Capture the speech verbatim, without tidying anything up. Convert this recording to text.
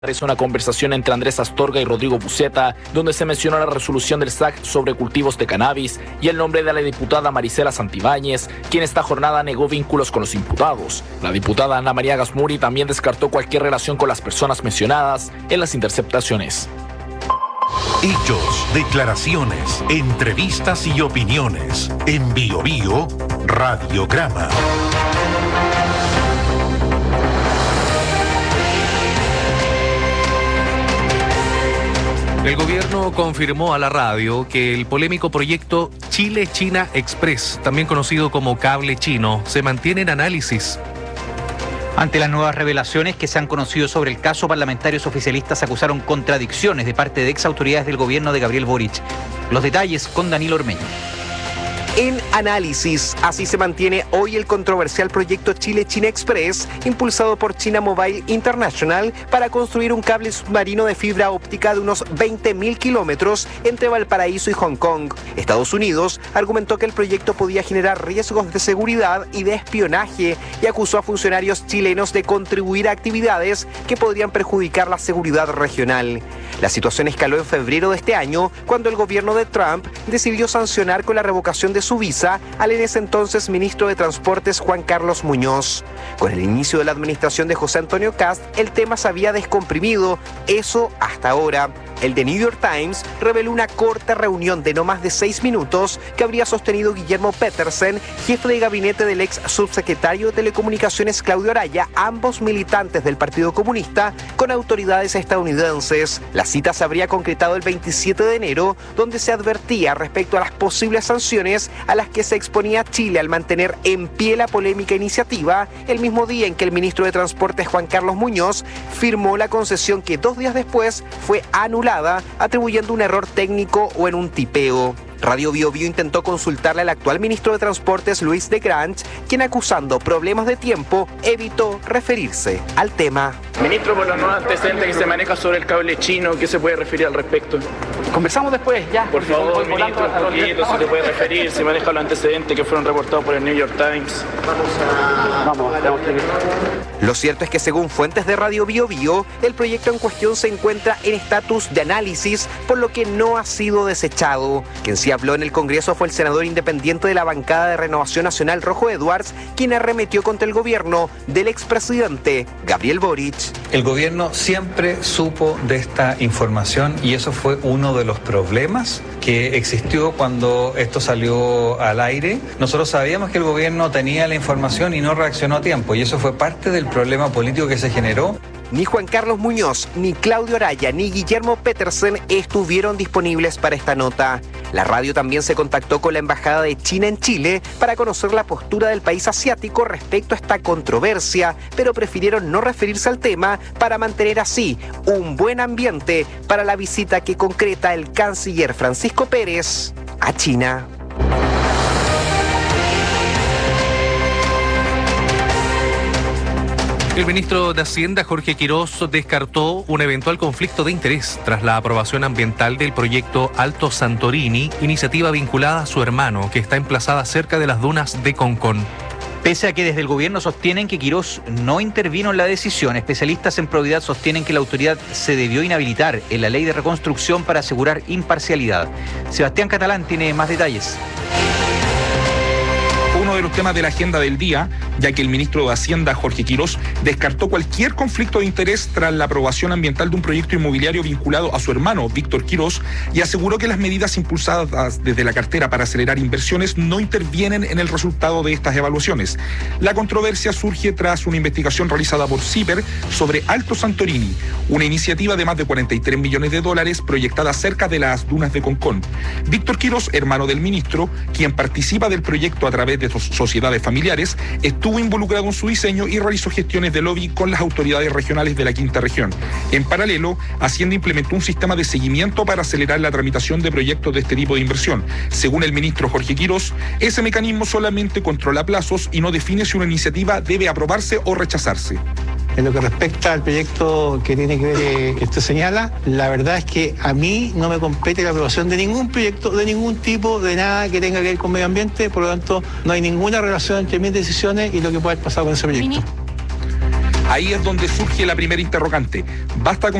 Es una conversación entre Andrés Astorga y Rodrigo Buceta, donde se mencionó la resolución del S A C sobre cultivos de cannabis y el nombre de la diputada Marisela Santibáñez, quien esta jornada negó vínculos con los imputados. La diputada Ana María Gasmuri también descartó cualquier relación con las personas mencionadas en las interceptaciones. Hechos, declaraciones, entrevistas y opiniones. En Bio Bio, Radiograma. El gobierno confirmó a la radio que el polémico proyecto Chile-China Express, también conocido como Cable Chino, se mantiene en análisis. Ante las nuevas revelaciones que se han conocido sobre el caso, parlamentarios oficialistas acusaron contradicciones de parte de ex autoridades del gobierno de Gabriel Boric. Los detalles con Danilo Ormeño. En análisis, así se mantiene hoy el controversial proyecto Chile-China Express, impulsado por China Mobile International para construir un cable submarino de fibra óptica de unos veinte mil kilómetros entre Valparaíso y Hong Kong. Estados Unidos argumentó que el proyecto podía generar riesgos de seguridad y de espionaje y acusó a funcionarios chilenos de contribuir a actividades que podrían perjudicar la seguridad regional. La situación escaló en febrero de este año, cuando el gobierno de Trump decidió sancionar con la revocación de su visa al en ese entonces ministro de Transportes Juan Carlos Muñoz. Con el inicio de la administración de José Antonio Kast, el tema se había descomprimido, eso hasta ahora. El The New York Times reveló una corta reunión de no más de seis minutos que habría sostenido Guillermo Petersen, jefe de gabinete del ex subsecretario de Telecomunicaciones Claudio Araya, ambos militantes del Partido Comunista, con autoridades estadounidenses. La cita se habría concretado el veintisiete de enero, donde se advertía respecto a las posibles sanciones a las que se exponía Chile al mantener en pie la polémica iniciativa, el mismo día en que el ministro de Transportes Juan Carlos Muñoz firmó la concesión que dos días después fue anulada, atribuyendo un error técnico o en un tipeo. Radio Bio Bio intentó consultarle al actual ministro de Transportes, Luis de Grange, quien, acusando problemas de tiempo, evitó referirse al tema. Ministro, por los nuevos antecedentes que se maneja sobre el cable chino, ¿qué se puede referir al respecto? Conversamos después, ya. Por favor, ministro, un poquito, si se puede referir, se maneja los antecedentes que fueron reportados por el New York Times. Vamos, tenemos que ir. Lo cierto es que, según fuentes de Radio Bio Bio, el proyecto en cuestión se encuentra en estatus de análisis, por lo que no ha sido desechado. Quien sí habló en el Congreso fue el senador independiente de la bancada de Renovación Nacional, Rojo Edwards, quien arremetió contra el gobierno del expresidente Gabriel Boric. El gobierno siempre supo de esta información y eso fue uno de los problemas que existió cuando esto salió al aire. Nosotros sabíamos que el gobierno tenía la información y no reaccionó a tiempo, y eso fue parte del problema político que se generó. Ni Juan Carlos Muñoz, ni Claudio Araya, ni Guillermo Petersen estuvieron disponibles para esta nota. La radio también se contactó con la Embajada de China en Chile para conocer la postura del país asiático respecto a esta controversia, pero prefirieron no referirse al tema para mantener así un buen ambiente para la visita que concreta el canciller Francisco Pérez a China. El ministro de Hacienda, Jorge Quirós, descartó un eventual conflicto de interés tras la aprobación ambiental del proyecto Alto Santorini, iniciativa vinculada a su hermano, que está emplazada cerca de las dunas de Concón. Pese a que desde el gobierno sostienen que Quirós no intervino en la decisión, especialistas en probidad sostienen que la autoridad se debió inhabilitar en la ley de reconstrucción para asegurar imparcialidad. Sebastián Catalán tiene más detalles. Uno de los temas de la agenda del día, ya que el ministro de Hacienda, Jorge Quirós, descartó cualquier conflicto de interés tras la aprobación ambiental de un proyecto inmobiliario vinculado a su hermano, Víctor Quirós, y aseguró que las medidas impulsadas desde la cartera para acelerar inversiones no intervienen en el resultado de estas evaluaciones. La controversia surge tras una investigación realizada por CIPER sobre Alto Santorini, una iniciativa de más de cuarenta y tres millones de dólares proyectada cerca de las dunas de Concón. Víctor Quirós, hermano del ministro, quien participa del proyecto a través de sociedades familiares, estuvo involucrado en su diseño y realizó gestiones de lobby con las autoridades regionales de la quinta región. En paralelo, Hacienda implementó un sistema de seguimiento para acelerar la tramitación de proyectos de este tipo de inversión. Según el ministro Jorge Quirós, ese mecanismo solamente controla plazos y no define si una iniciativa debe aprobarse o rechazarse. En lo que respecta al proyecto que tiene que ver eh, que usted señala, la verdad es que a mí no me compete la aprobación de ningún proyecto, de ningún tipo, de nada que tenga que ver con medio ambiente, por lo tanto no hay ninguna relación entre mis decisiones y lo que pueda haber pasado con ese proyecto. Ahí es donde surge la primera interrogante. ¿Basta con